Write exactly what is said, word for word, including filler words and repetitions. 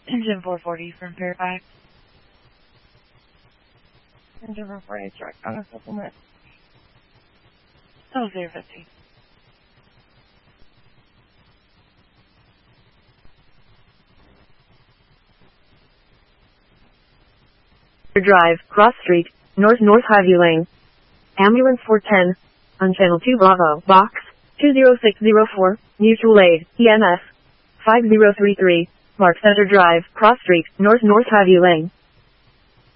Engine four forty from Fairfax. Engine four forty truck on a supplement. Oh, zero fifty. Drive, Cross Street, North North Highview Lane. Ambulance four ten, on Channel two Bravo, Box, two zero six zero four, Mutual Aid, E M S, five zero three three, Mark Center Drive, Cross Street, North North Highview Lane.